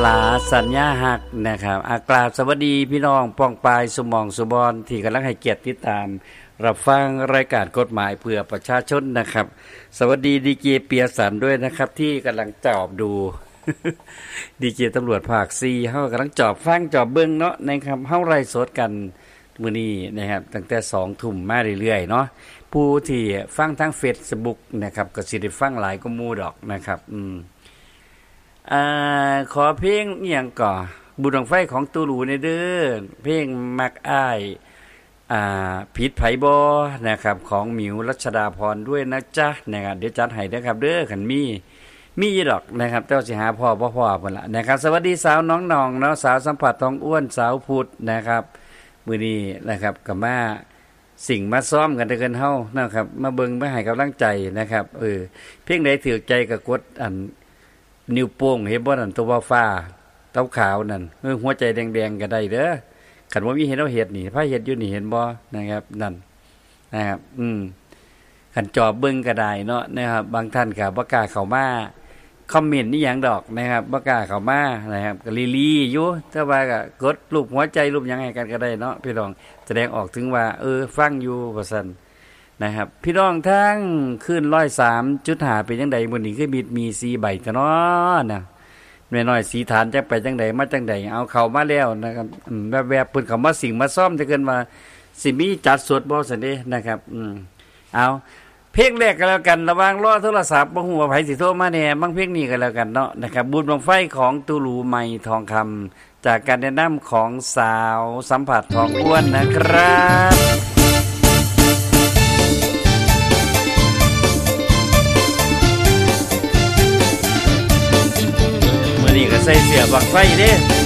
ลาสัญญาหักนะครับกราบสวัสดีพี่น้องป้องปายสุมองสุบอนที่กำลังให้เกียรติติดตามรับฟังรายการกฎหมายเพื่อประชาชนนะครับสวัสดีดีเจเปียสันด้วยนะครับที่กำลังจอบดู ดีเจตำรวจภาค4เฮากำลังจอบฟังจอบเบิ่งเนาะนะครับเฮาไลฟ์สดกันมื้อนี้นะครับตั้งแต่ 20:00 นมาเรื่อยๆเนาะผู้ที่ฟังทาง Facebook นะครับก็สิได้ฟังหลายกว่าหมู่ดอกนะครับขอเพลงอีหยังก่อบุญบั้งไฟของตูหลูในเด้อเพลงมักอ้ายผิดไผบ่นะครับของหมิวรัชดาพรด้วยนะจ๊ะนะครับเดี๋ยวจัดให้เด้อครับเด้อคันมีอยู่ดอกนะครับแต่ว่าสิหาพ่อบ่พุ่นล่ะนะครับสวัสดีสาวน้องหนองเนาะสาวสัมผัสทองอ้วนสาวพุทธนะครับมื้อนี้นะครับก็มาสิ่งมาซ้อมกันเด้อกันเฮานะครับมาเบิ่งมาให้กำลังใจนะครับเพลงใดถูกใจก็กดนิ้วโป้งเห็นบ่นั่นตัวฟ้าเต้าขาวนั่นหัวใจแดงๆก็ได้เด้อคันว่ามีเห็นเอาเฮ็ดนี่พาเฮ็ดอยู่นี่เห็นบ่นะครับนั่นนะครับคันจอบเบิ่งก็ได้เนาะนะครับบางท่านก็บ่กล้าเข้ามาคอมเมนต์นี่หยังดอกนะครับบ่กล้าเข้ามานะครับก็ลีๆอยู่แต่ว่าก็กดรูปหัวใจรูปหยังให้กันก็ได้เนาะพี่น้องแสดงออกถึงว่าฟังอยู่ว่าซั่นนะครับพี่น้องทั้งขึ้น 103.5 เป็นจังได๋มื้อนี้คือมี4ใบซะเนาะนะแม่น้อยสีฐานจักไปจังได๋มาจังได๋เอาเข้ามาแล้วนะครับแวบๆเพิ่นเข้ามาสิ่งมาซ่อมจะเกินว่าสิมีจัดสวดบ่ซั่นเด้นะครับเอาเพลงแรกก็แล้วกันระหว่างรอโทรศัพท์บ่ฮู้ว่าไผสิโทรมาแหน่บางเพลงนี้ก็แล้วกันเนาะนะครับบุญบั้งไฟของตูหลูไมทองคำจากการแนะนำของสาวสัมผัสทองอ้วนนะครับมื้อนี้ก็ใส่เสื้อบั้งไฟเด้